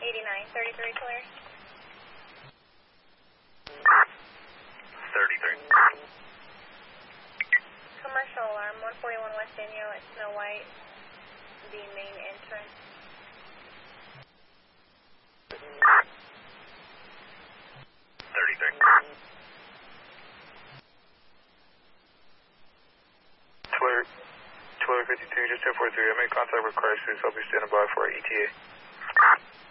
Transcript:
8933 clear. 33. Commercial alarm 141 West Daniel at Snow White, the main entrance. 33. 1252, just 1043. I made contact with crisis. I'll be standing by for our ETA.